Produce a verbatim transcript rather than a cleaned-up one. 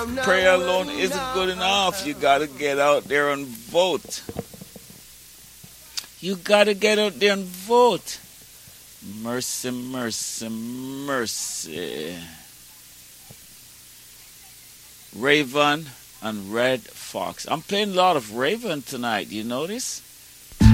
Prayer alone isn't good enough. You gotta get out there and vote. You gotta get out there and vote. Mercy, mercy, mercy. Raven and Red Fox. I'm playing a lot of Raven tonight. You notice?